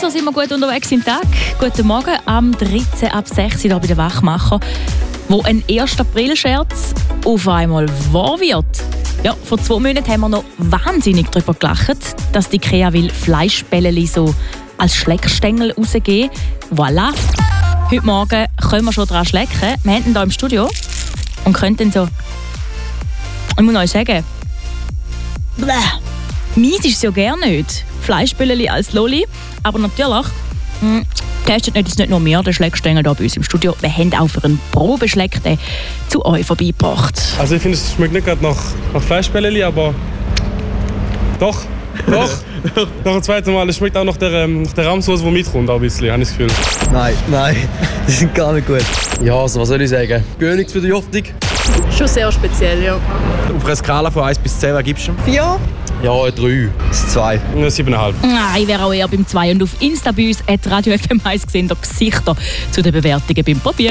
so sind wir gut unterwegs im Tag. Guten Morgen am 13 ab 6 hier bei den Wachmacher, wo ein 1. April-Scherz auf einmal wahr wird. Ja, vor 2 Monaten haben wir noch wahnsinnig darüber gelacht, dass die IKEA will Fleischbällchen so als Schleckstängel rausgeben. Voilà. Heute Morgen können wir schon dran schlecken. Wir haben ihn hier im Studio und können dann so... Ich muss euch sagen, mies ist es ja gerne nicht. Fleischbällchen als Lolli. Aber natürlich, testet nicht nur wir den Schleckstängel hier bei uns im Studio. Wir haben auch für einen Probeschleck den zu euch vorbeigebracht. Also ich finde, es schmeckt nicht gerade nach Fleischbällchen, aber doch. Nach dem zweiten Mal, es schmeckt auch nach der Rahmsauce, die mitkommt, ein bisschen, habe ich das Gefühl. Nein, die sind gar nicht gut. Ja, also was soll ich sagen? Gar nichts für die Hoffnung. Schon sehr speziell, ja. Auf einer Skala von 1 bis 10, was gibst du? 4. Ja, 3. 2. 7,5. Ich wäre auch eher beim 2. Und auf Insta bei uns @Radio FM1 gesehen, da Gesichter zu den Bewertungen beim Probieren.